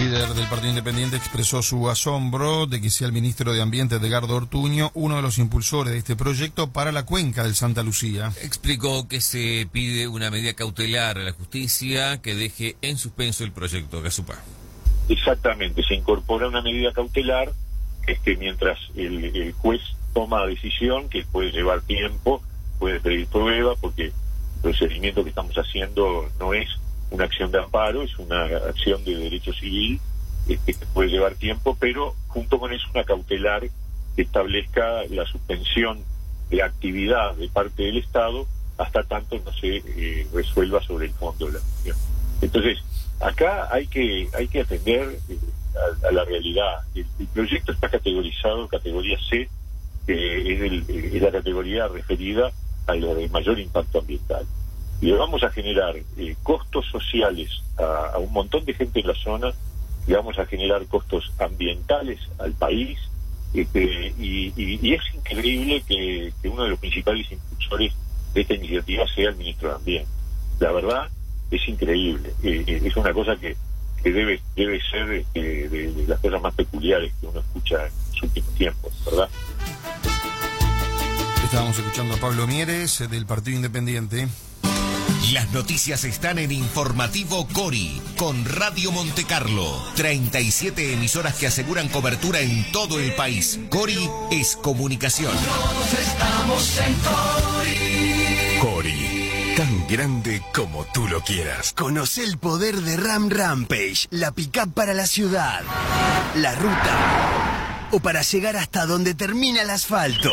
líder del Partido Independiente expresó su asombro de que sea el ministro de Ambiente, Edgardo Ortuño, uno de los impulsores de este proyecto para la cuenca del Santa Lucía. Explicó que se pide una medida cautelar a la justicia que deje en suspenso el proyecto. Gasupa. Exactamente, se incorpora una medida cautelar mientras el juez toma decisión, que puede llevar tiempo, puede pedir prueba, porque el procedimiento que estamos haciendo no es una acción de amparo, es una acción de derecho civil que puede llevar tiempo, pero junto con eso una cautelar que establezca la suspensión de actividad de parte del Estado hasta tanto no se resuelva sobre el fondo de la cuestión. Entonces, acá hay que atender a la realidad. El proyecto está categorizado categoría C, que es la categoría referida a la de mayor impacto ambiental. Y le vamos a generar costos sociales a un montón de gente en la zona, le vamos a generar costos ambientales al país, y es increíble que uno de los principales impulsores de esta iniciativa sea el ministro de Ambiente. La verdad, es increíble. Es una cosa que debe ser de las cosas más peculiares que uno escucha en los últimos tiempos, ¿verdad? Estábamos escuchando a Pablo Mieres, del Partido Independiente. Las noticias están en Informativo Cori, con Radio Montecarlo. 37 emisoras que aseguran cobertura en todo el país. Cori es comunicación. Todos estamos en Cori. Cori, tan grande como tú lo quieras. Conoce el poder de Ram Rampage, la pick-up para la ciudad, la ruta o para llegar hasta donde termina el asfalto.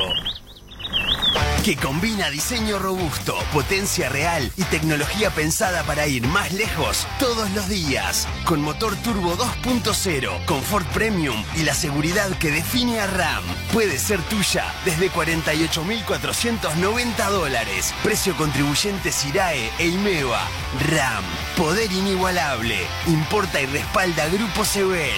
Que combina diseño robusto, potencia real y tecnología pensada para ir más lejos todos los días. Con motor turbo 2.0, confort premium y la seguridad que define a Ram. Puede ser tuya desde $48.490. Precio contribuyente SIRAE e IMEVA. Ram, poder inigualable. Importa y respalda Grupo Sebel.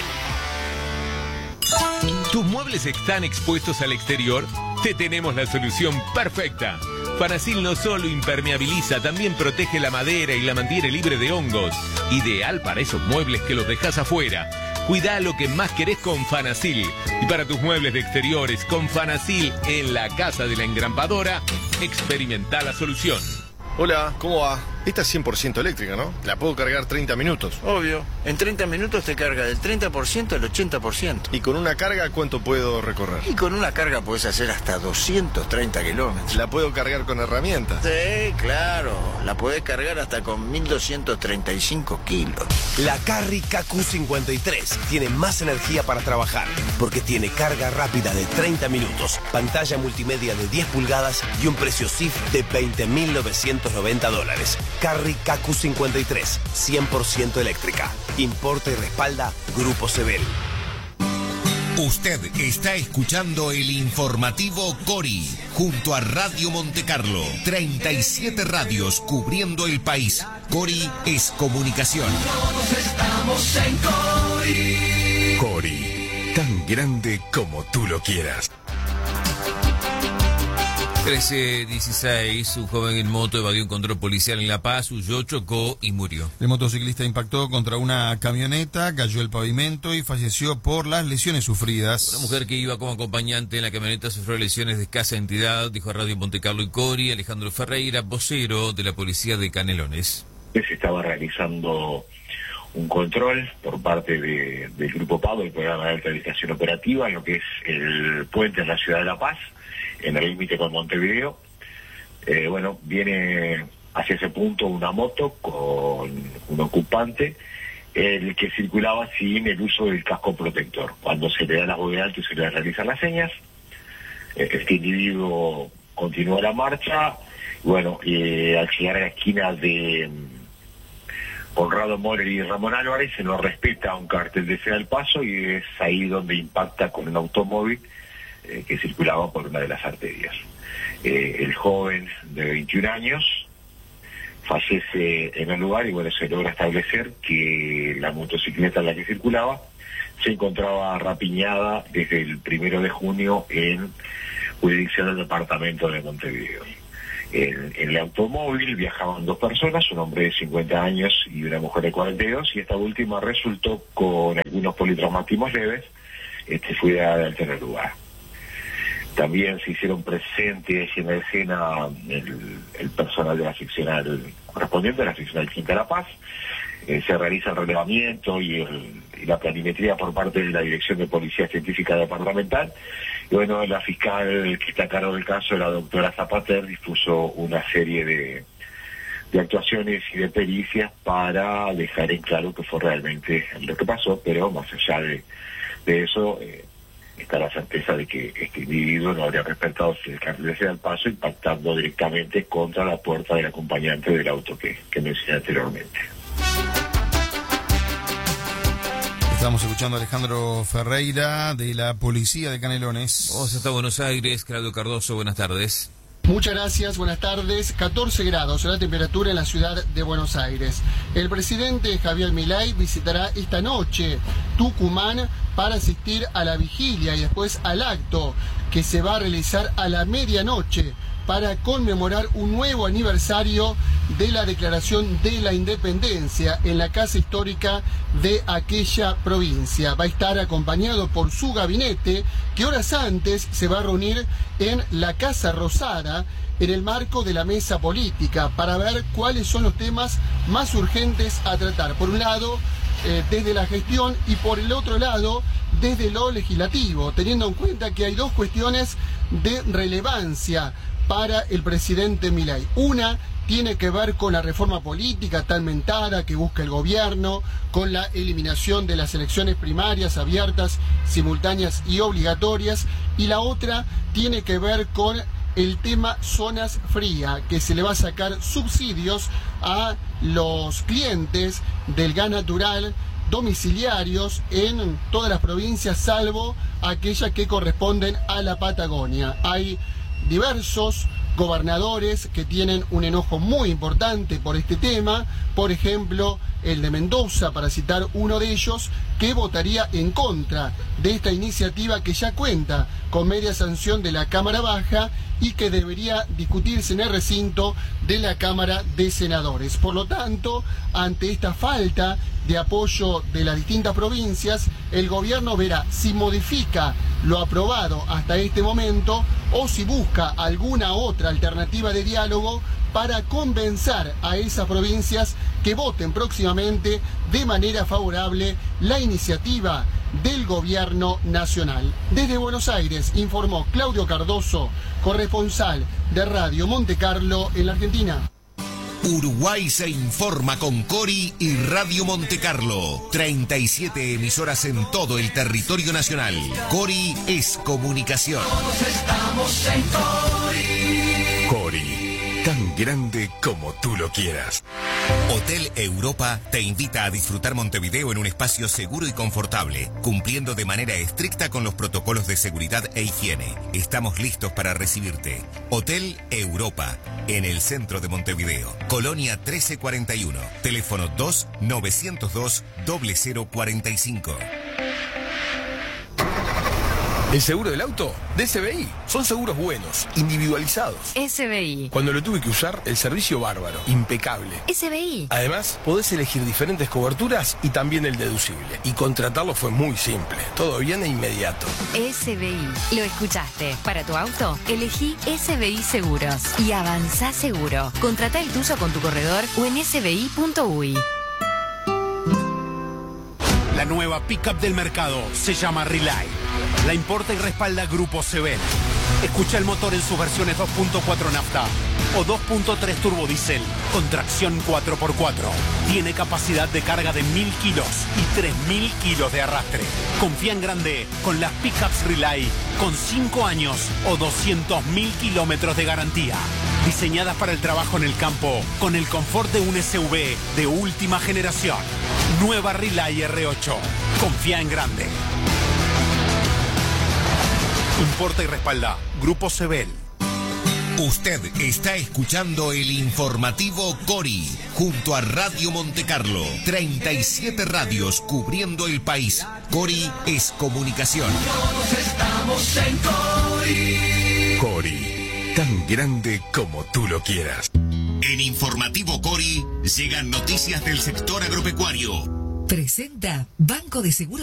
¿Tus muebles están expuestos al exterior? Te tenemos la solución perfecta. Fanasil no solo impermeabiliza, también protege la madera y la mantiene libre de hongos. Ideal para esos muebles que los dejas afuera. Cuidá lo que más querés con Fanasil. Y para tus muebles de exteriores, con Fanasil en la Casa de la Engrampadora, experimenta la solución. Hola, ¿cómo va? Esta es 100% eléctrica, ¿no? La puedo cargar 30 minutos. Obvio. En 30 minutos te carga del 30% al 80%. ¿Y con una carga cuánto puedo recorrer? Y con una carga puedes hacer hasta 230 kilómetros. ¿La puedo cargar con herramientas? Sí, claro. La podés cargar hasta con 1235 kilos. La Carry KQ53 tiene más energía para trabajar porque tiene carga rápida de 30 minutos, pantalla multimedia de 10 pulgadas y un precio CIF de $20.990. Carry KQ53, 100% eléctrica. Importa y respalda Grupo Sebel. Usted está escuchando el Informativo Cori, junto a Radio Montecarlo. 37 radios cubriendo el país. Cori es comunicación. Todos estamos en Cori. Cori, tan grande como tú lo quieras. 13:16, un joven en moto evadió un control policial en La Paz, huyó, chocó y murió. El motociclista impactó contra una camioneta, cayó el pavimento y falleció por las lesiones sufridas. Una mujer que iba como acompañante en la camioneta sufrió lesiones de escasa entidad, dijo a Radio Montecarlo y Cori Alejandro Ferreira, vocero de la policía de Canelones. Se estaba realizando un control por parte del Grupo PAVO, el Programa de Alta Dedicación Operativa, en lo que es el puente en la ciudad de La Paz, en el límite con Montevideo. Viene hacia ese punto una moto con un ocupante, el que circulaba sin el uso del casco protector. Cuando se le da la voz de alto y se le realizan las señas, este individuo continúa la marcha. Al llegar a la esquina de Conrado Morer y Ramón Álvarez, se nos respeta un cartel de ceda al paso y es ahí donde impacta con un automóvil que circulaba por una de las arterias. El joven de 21 años fallece en el lugar y se logra establecer que la motocicleta en la que circulaba se encontraba rapiñada desde el 1 de junio en jurisdicción del departamento de Montevideo. En el automóvil viajaban dos personas, un hombre de 50 años y una mujer de 42, y esta última resultó con el algunos politraumatismos leves, fue al tener lugar. También se hicieron presentes en la escena el personal de la seccional correspondiente a la seccional Quinta La Paz. Se realiza el relevamiento y la planimetría por parte de la Dirección de Policía Científica Departamental. Y bueno, la fiscal que está a cargo del caso, la doctora Zapater, dispuso una serie de actuaciones y de pericias para dejar en claro que fue realmente lo que pasó, pero más allá de eso, está la certeza de que este individuo no habría respetado el carril al paso, impactando directamente contra la puerta del acompañante del auto que mencioné anteriormente. Estamos escuchando a Alejandro Ferreira de la Policía de Canelones. Vamos hasta Buenos Aires. Claudio Cardoso, buenas tardes. Muchas gracias, buenas tardes. 14 grados la temperatura en la ciudad de Buenos Aires. El presidente Javier Milei visitará esta noche Tucumán para asistir a la vigilia y después al acto que se va a realizar a la medianoche para conmemorar un nuevo aniversario de la Declaración de la Independencia en la Casa Histórica de aquella provincia. Va a estar acompañado por su gabinete, que horas antes se va a reunir en la Casa Rosada, en el marco de la mesa política, para ver cuáles son los temas más urgentes a tratar. Por un lado, desde la gestión, y por el otro lado, desde lo legislativo, teniendo en cuenta que hay dos cuestiones de relevancia para el presidente Milei. Una tiene que ver con la reforma política tan mentada que busca el gobierno, con la eliminación de las elecciones primarias abiertas, simultáneas y obligatorias, y la otra tiene que ver con el tema zonas frías, que se le va a sacar subsidios a los clientes del gas natural domiciliarios en todas las provincias, salvo aquellas que corresponden a la Patagonia. Hay diversos gobernadores que tienen un enojo muy importante por este tema, por ejemplo el de Mendoza, para citar uno de ellos, que votaría en contra de esta iniciativa que ya cuenta con media sanción de la Cámara Baja y que debería discutirse en el recinto de la Cámara de Senadores. Por lo tanto, ante esta falta de apoyo de las distintas provincias, el gobierno verá si modifica lo aprobado hasta este momento o si busca alguna otra alternativa de diálogo para convencer a esas provincias que voten próximamente de manera favorable la iniciativa del gobierno nacional. Desde Buenos Aires informó Claudio Cardoso, corresponsal de Radio Monte Carlo en la Argentina. Uruguay se informa con Cori y Radio Monte Carlo. 37 emisoras en todo el territorio nacional. Cori es comunicación. Todos estamos en Cori. Cori, tan grande como tú lo quieras. Hotel Europa te invita a disfrutar Montevideo en un espacio seguro y confortable, cumpliendo de manera estricta con los protocolos de seguridad e higiene. Estamos listos para recibirte. Hotel Europa, en el centro de Montevideo. Colonia 1341. Teléfono 2-902-0045. ¿El seguro del auto? De SBI. Son seguros buenos, individualizados. SBI. Cuando lo tuve que usar, el servicio bárbaro, impecable. SBI. Además, podés elegir diferentes coberturas y también el deducible. Y contratarlo fue muy simple. Todo bien e inmediato. SBI. Lo escuchaste. Para tu auto, elegí SBI Seguros. Y avanzá seguro. Contratá el tuyo con tu corredor o en sbi.uy. La nueva pickup del mercado se llama Relay. La importa y respalda Grupo Sebel. Escucha el motor en sus versiones 2.4 nafta o 2.3 turbodiesel con tracción 4x4. Tiene capacidad de carga de 1000 kilos y 3000 kilos de arrastre. Confía en grande con las pickups Relay con 5 años o 200.000 kilómetros de garantía. Diseñadas para el trabajo en el campo con el confort de un SUV de última generación. Nueva Relay R8. Confía en grande. Importa y respalda Grupo Sebel. Usted está escuchando el informativo Cori junto a Radio Monte Carlo. 37 radios cubriendo el país. Cori es comunicación. Todos estamos en Cori. Cori, tan grande como tú lo quieras. En Informativo Cori llegan noticias del sector agropecuario. Presenta Banco de Seguros